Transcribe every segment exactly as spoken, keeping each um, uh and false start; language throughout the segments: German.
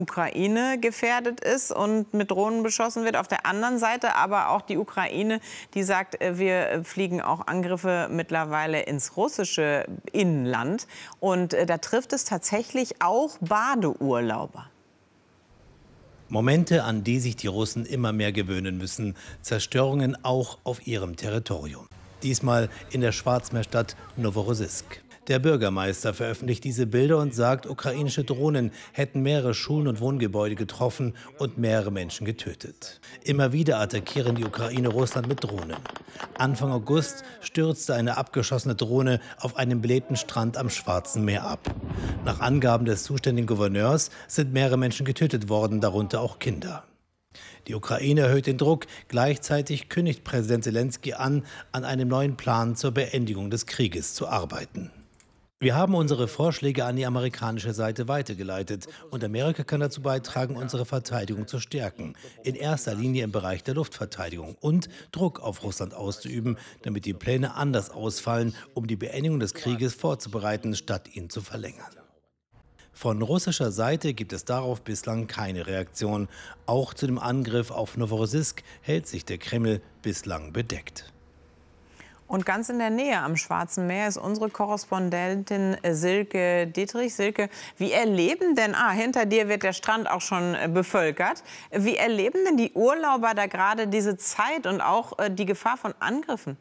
Ukraine gefährdet ist und mit Drohnen beschossen wird. Auf der anderen Seite aber auch die Ukraine, die sagt, wir fliegen auch Angriffe mittlerweile ins russische Inland. Und da trifft es tatsächlich auch Badeurlauber. Momente, an die sich die Russen immer mehr gewöhnen müssen. Zerstörungen auch auf ihrem Territorium. Diesmal in der Schwarzmeerstadt Noworossijsk. Der Bürgermeister veröffentlicht diese Bilder und sagt, ukrainische Drohnen hätten mehrere Schulen und Wohngebäude getroffen und mehrere Menschen getötet. Immer wieder attackieren die Ukraine Russland mit Drohnen. Anfang August stürzte eine abgeschossene Drohne auf einem belebten Strand am Schwarzen Meer ab. Nach Angaben des zuständigen Gouverneurs sind mehrere Menschen getötet worden, darunter auch Kinder. Die Ukraine erhöht den Druck. Gleichzeitig kündigt Präsident Selenskyj an, an einem neuen Plan zur Beendigung des Krieges zu arbeiten. Wir haben unsere Vorschläge an die amerikanische Seite weitergeleitet und Amerika kann dazu beitragen, unsere Verteidigung zu stärken, in erster Linie im Bereich der Luftverteidigung und Druck auf Russland auszuüben, damit die Pläne anders ausfallen, um die Beendigung des Krieges vorzubereiten, statt ihn zu verlängern. Von russischer Seite gibt es darauf bislang keine Reaktion. Auch zu dem Angriff auf Noworossijsk hält sich der Kreml bislang bedeckt. Und ganz in der Nähe am Schwarzen Meer ist unsere Korrespondentin Silke Dietrich. Silke, wie erleben denn, ah, hinter dir wird der Strand auch schon bevölkert, wie erleben denn die Urlauber da gerade diese Zeit und auch äh, die Gefahr von Angriffen?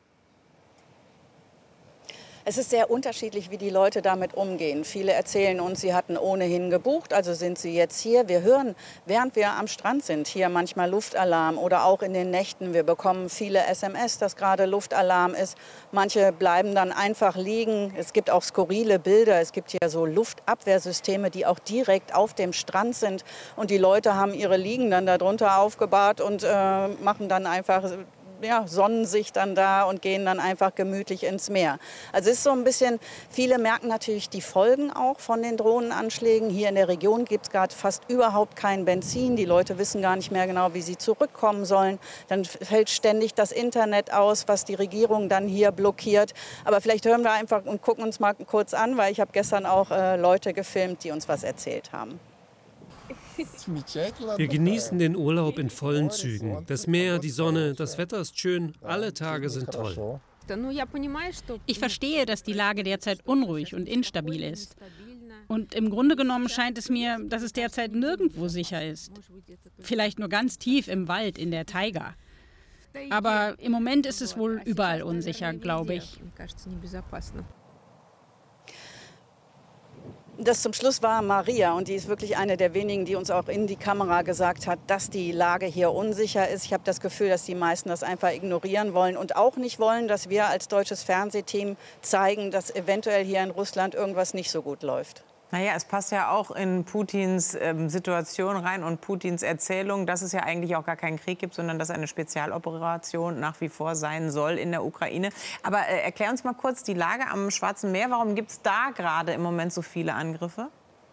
Es ist sehr unterschiedlich, wie die Leute damit umgehen. Viele erzählen uns, sie hatten ohnehin gebucht, also sind sie jetzt hier. Wir hören, während wir am Strand sind, hier manchmal Luftalarm oder auch in den Nächten. Wir bekommen viele S M S, dass gerade Luftalarm ist. Manche bleiben dann einfach liegen. Es gibt auch skurrile Bilder. Es gibt hier so Luftabwehrsysteme, die auch direkt auf dem Strand sind. Und die Leute haben ihre Liegen dann darunter aufgebahrt und äh, machen dann einfach... Ja, sonnen sich dann da und gehen dann einfach gemütlich ins Meer. Also es ist so ein bisschen, viele merken natürlich die Folgen auch von den Drohnenanschlägen. Hier in der Region gibt es gerade fast überhaupt kein Benzin. Die Leute wissen gar nicht mehr genau, wie sie zurückkommen sollen. Dann fällt ständig das Internet aus, was die Regierung dann hier blockiert. Aber vielleicht hören wir einfach und gucken uns mal kurz an, weil ich habe gestern auch äh, Leute gefilmt, die uns was erzählt haben. Wir genießen den Urlaub in vollen Zügen. Das Meer, die Sonne, das Wetter ist schön, alle Tage sind toll. Ich verstehe, dass die Lage derzeit unruhig und instabil ist. Und im Grunde genommen scheint es mir, dass es derzeit nirgendwo sicher ist. Vielleicht nur ganz tief im Wald in der Taiga. Aber im Moment ist es wohl überall unsicher, glaube ich. Das zum Schluss war Maria und die ist wirklich eine der wenigen, die uns auch in die Kamera gesagt hat, dass die Lage hier unsicher ist. Ich habe das Gefühl, dass die meisten das einfach ignorieren wollen und auch nicht wollen, dass wir als deutsches Fernsehteam zeigen, dass eventuell hier in Russland irgendwas nicht so gut läuft. Naja, es passt ja auch in Putins ähm, Situation rein und Putins Erzählung, dass es ja eigentlich auch gar keinen Krieg gibt, sondern dass eine Spezialoperation nach wie vor sein soll in der Ukraine. Aber äh, erklär uns mal kurz die Lage am Schwarzen Meer. Warum gibt es da gerade im Moment so viele Angriffe?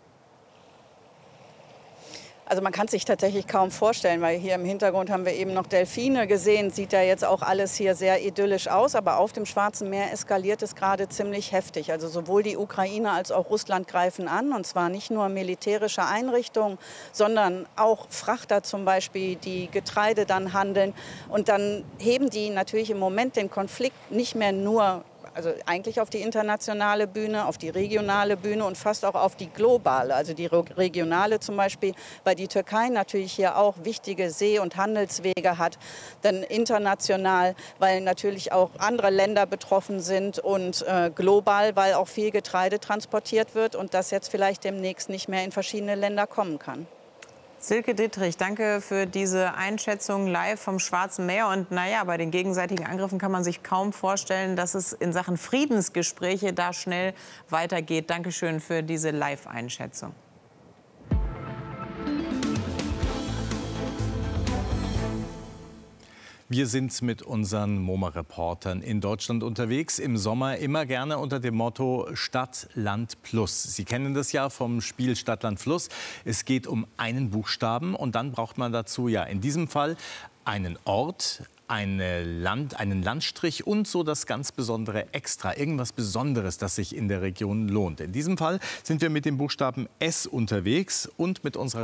Also man kann es sich tatsächlich kaum vorstellen, weil hier im Hintergrund haben wir eben noch Delfine gesehen. Sieht ja jetzt auch alles hier sehr idyllisch aus, aber auf dem Schwarzen Meer eskaliert es gerade ziemlich heftig. Also sowohl die Ukraine als auch Russland greifen an, und zwar nicht nur militärische Einrichtungen, sondern auch Frachter zum Beispiel, die Getreide dann handeln. Und dann heben die natürlich im Moment den Konflikt nicht mehr nur, also eigentlich auf die internationale Bühne, auf die regionale Bühne und fast auch auf die globale, also die regionale zum Beispiel, weil die Türkei natürlich hier auch wichtige See- und Handelswege hat, dann international, weil natürlich auch andere Länder betroffen sind und äh, global, weil auch viel Getreide transportiert wird und das jetzt vielleicht demnächst nicht mehr in verschiedene Länder kommen kann. Silke Dietrich, danke für diese Einschätzung live vom Schwarzen Meer. Und naja, bei den gegenseitigen Angriffen kann man sich kaum vorstellen, dass es in Sachen Friedensgespräche da schnell weitergeht. Dankeschön für diese Live-Einschätzung. Wir sind mit unseren MoMA-Reportern in Deutschland unterwegs, im Sommer immer gerne unter dem Motto Stadt, Land, Plus. Sie kennen das ja vom Spiel Stadt, Land, Fluss. Es geht um einen Buchstaben und dann braucht man dazu ja in diesem Fall einen Ort, eine Land, einen Landstrich und so das ganz besondere Extra, irgendwas Besonderes, das sich in der Region lohnt. In diesem Fall sind wir mit dem Buchstaben S unterwegs und mit unserer